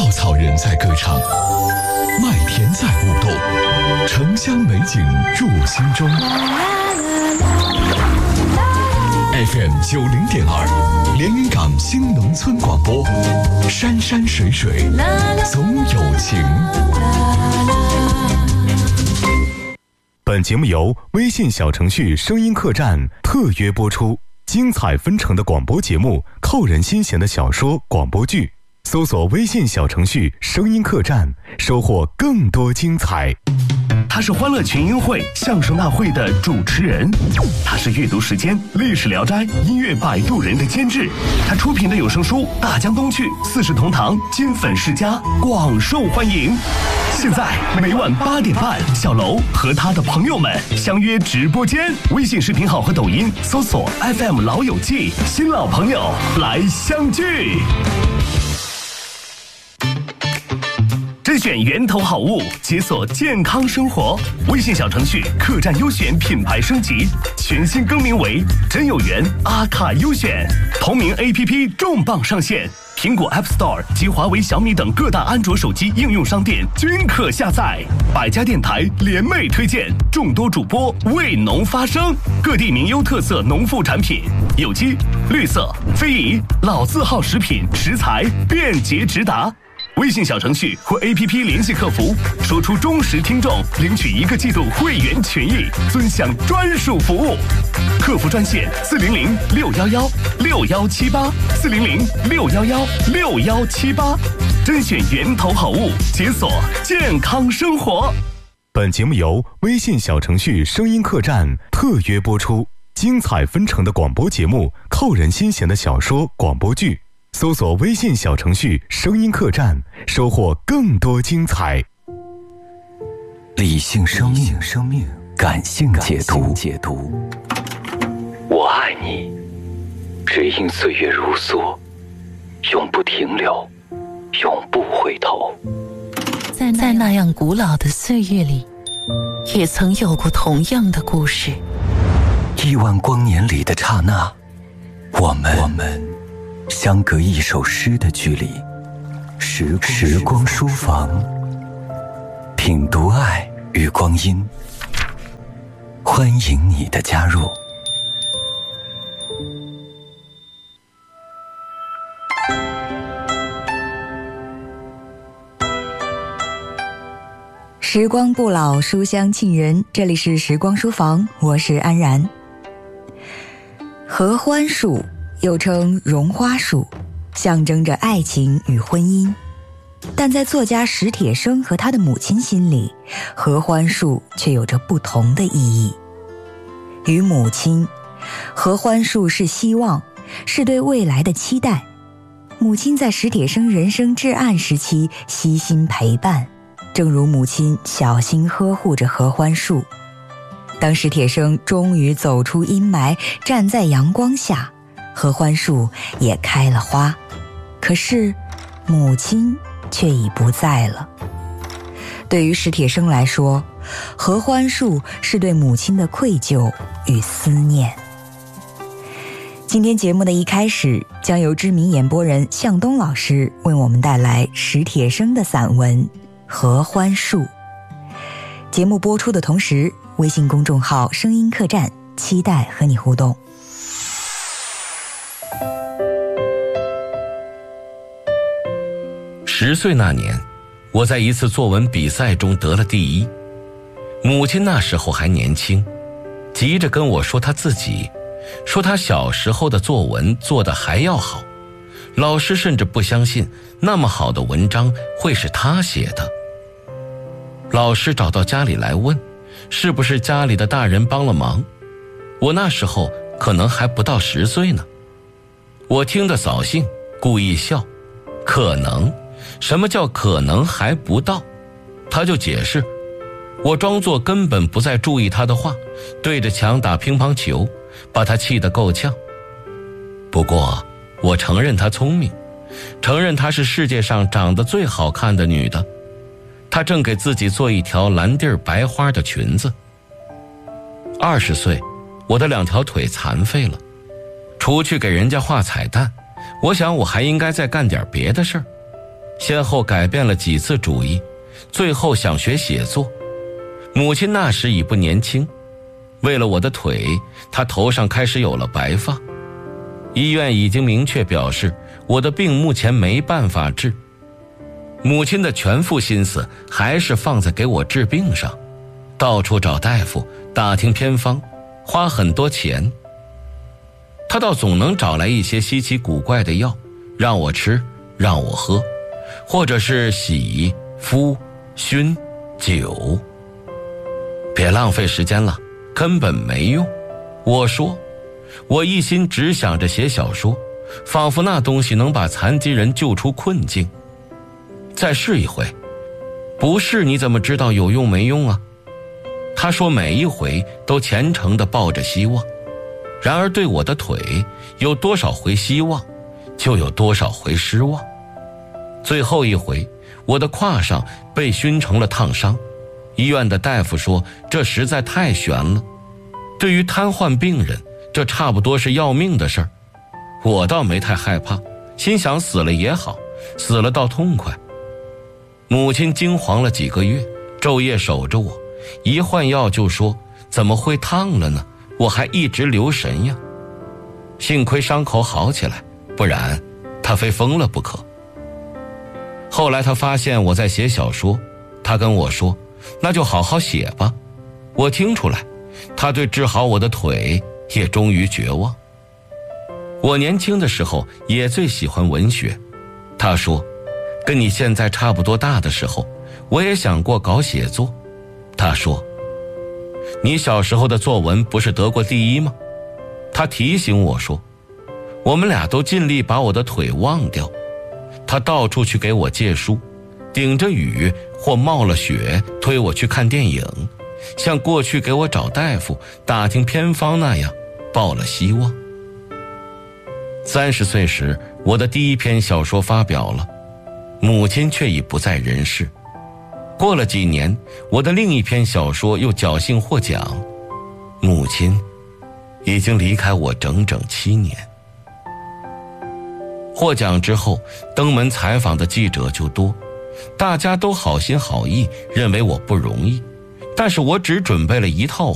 稻草人在歌唱，麦田在舞动，城乡美景入心中。FM 90.2，连云港新农村广播，山山水水总有情。 本节目由微信小程序声音客栈特约播出，精彩纷呈的广播节目，扣人心弦的小说、广播剧，搜索微信小程序声音客栈，收获更多精彩。 他是欢乐群英会相声大会的主持人，他是阅读时间历史聊斋音乐摆渡人的监制，他出品的有声书《大江东去》四世同堂金粉世家广受欢迎。现在每晚8点半，小楼和他的朋友们相约直播间，微信视频号和抖音搜索 FM 老友记，新老朋友来相聚。甄选源头好物，解锁健康生活。微信小程序客栈优选品牌升级，全新更名为真有缘阿卡优选。同名 APP 重磅上线，苹果 App Store 及华为、小米等各大安卓手机应用商店均可下载。百家电台联袂推荐，众多主播为农发声，各地名优特色农副产品，有机、绿色、非遗、老字号食品食材便捷直达。微信小程序或 APP 联系客服，说出忠实听众，领取1个季度会员权益，尊享专属服务。客服专线400-611-6178，400-611-6178，甄选源头好物，解锁健康生活。 本节目由微信小程序声音客栈特约播出，精彩纷呈的广播节目，扣人心弦的小说、广播剧，搜索微信小程序声音客栈，收获更多精彩。 理性生命，感性解读。我爱你，只因岁月如梭，永不停留，永不回头。 在那样古老的岁月里，也曾有过同样的故事。 亿万光年里的刹那，我们相隔一首诗的距离。时光书房，品读爱与光阴，欢迎你的加入。 时光不老，书香沁人，这里是时光书房，我是安然。合欢树又称绒花树，象征着爱情与婚姻，但在作家史铁生和他的母亲心里，合欢树却有着不同的意义。与母亲，合欢树是希望，是对未来的期待。母亲在史铁生人生至暗时期悉心陪伴，正如母亲小心呵护着合欢树。当史铁生终于走出阴霾，站在阳光下，合欢树也开了花，可是母亲却已不在了。对于史铁生来说，合欢树是对母亲的愧疚与思念。今天节目的一开始，将由知名演播人向东老师为我们带来史铁生的散文《合欢树》。节目播出的同时，微信公众号声音客栈期待和你互动。 10岁那年，我在一次作文比赛中得了第1。母亲那时候还年轻，急着跟我说她自己，说她小时候的作文做得还要好，老师甚至不相信那么好的文章会是她写的。老师找到家里来问，是不是家里的大人帮了忙。我那时候可能还不到10岁呢。我听得扫兴，故意笑，可能？什么叫可能还不到？他就解释，我装作根本不再注意他的话，对着墙打乒乓球，把他气得够呛。不过我承认她聪明，承认她是世界上长得最好看的女的。她正给自己做一条蓝地白花的裙子。20岁，我的2条腿残废了，除去给人家画彩蛋，我想我还应该再干点别的事儿。 先后改变了几次主意，最后想学写作。母亲那时已不年轻，为了我的腿，她头上开始有了白发。医院已经明确表示，我的病目前没办法治。母亲的全副心思还是放在给我治病上，到处找大夫，打听偏方，花很多钱。她倒总能找来一些稀奇古怪的药，让我吃，让我喝，或者是洗、敷、熏、灸。别浪费时间了，根本没用。我说，我一心只想着写小说，仿佛那东西能把残疾人救出困境。再试一回，不试你怎么知道有用没用啊？他说每一回都虔诚地抱着希望，然而对我的腿有多少回希望，就有多少回失望。最后一回，我的胯上被熏成了烫伤，医院的大夫说这实在太悬了，对于瘫痪病人，这差不多是要命的事儿。我倒没太害怕，心想死了也好，死了倒痛快。母亲惊惶了几个月，昼夜守着我，一换药就说怎么会烫了呢？我还一直留神呀。幸亏伤口好起来，不然他非疯了不可。后来他发现我在写小说，他跟我说那就好好写吧。我听出来，他对治好我的腿也终于绝望。我年轻的时候也最喜欢文学，他说跟你现在差不多大的时候，我也想过搞写作。他说你小时候的作文不是得过第一吗？他提醒我说，我们俩都尽力把我的腿忘掉。他到处去给我借书，顶着雨或冒了雪推我去看电影，像过去给我找大夫打听偏方那样，抱了希望。30岁时，我的第一篇小说发表了，母亲却已不在人世。过了几年，我的另一篇小说又侥幸获奖，母亲已经离开我整整7年。获奖之后，登门采访的记者就多，大家都好心好意，认为我不容易，但是我只准备了一套